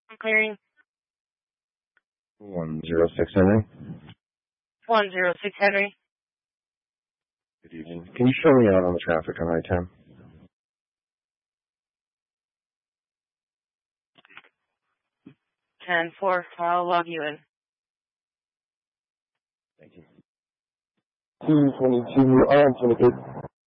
I'm clearing. 106 Henry. 106 Henry. Good evening. Can you show me out on the traffic on I-10? Ten four. I'll log you in. Thank you. 222,